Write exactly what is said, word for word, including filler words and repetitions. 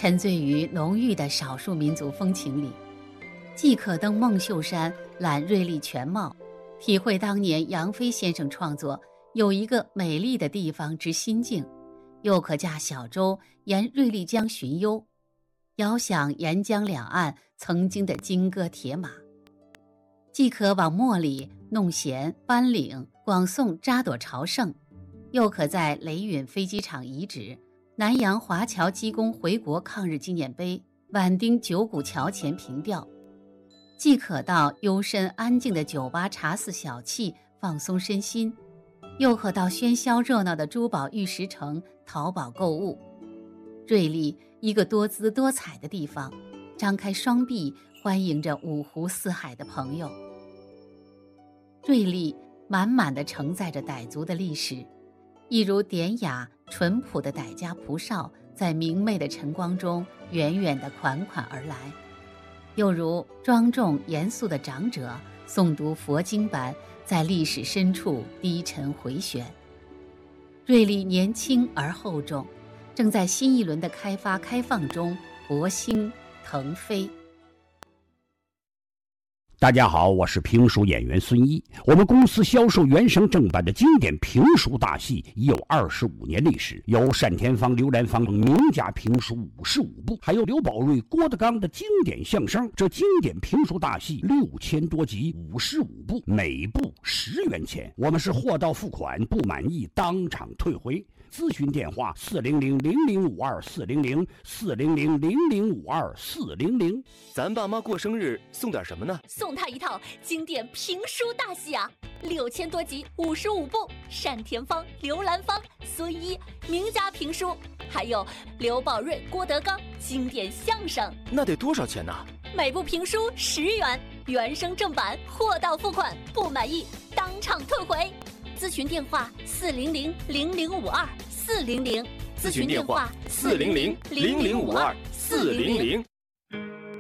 沉醉于浓郁的少数民族风情里，既可登孟秀山览瑞丽全貌，体会当年杨飞先生创作有一个美丽的地方之心境，又可驾小舟沿瑞丽江巡游，遥想沿江两岸曾经的金戈铁马；既可往莫里、弄弦、班岭、广颂扎朵朝圣，又可在雷允飞机场遗址、南洋华侨机工回国抗日纪念碑、宛丁九股桥前凭吊；既可到幽深安静的酒吧茶肆小憩放松身心，又可到喧嚣热闹的珠宝玉石城淘宝购物。瑞丽，一个多姿多彩的地方，张开双臂欢迎着五湖四海的朋友。瑞丽满满地承载着傣族的历史，一如典雅淳朴的傣家蒲哨在明媚的晨光中远远地款款而来，又如庄重严肃的长者诵读佛经般在历史深处低沉回旋。瑞丽年轻而厚重，正在新一轮的开发开放中勃兴腾飞。 大家好，我是评书演员孙一。我们公司销售原声正版的经典评书大戏已有二十五年历史，有单田芳、刘兰芳名家评书五十五部，还有刘宝瑞、郭德纲的经典相声。这经典评书大戏六千多集，五十五部，每部十元钱。我们是货到付款，不满意当场退回。咨询电话四零零零零五二四零零四零零零零五二四零零。 咱爸妈过生日送点什么呢？ 送他一套经典评书大戏啊，六千多集，五十五部，单田芳、刘兰芳、孙一名家评书，还有刘宝瑞、郭德纲经典相声。 那得多少钱呢？ 每部评书十元，原声正版，货到付款，不满意当场退回。咨询电话四零零零零五二四零零， 咨询电话四零零零零五二四零零。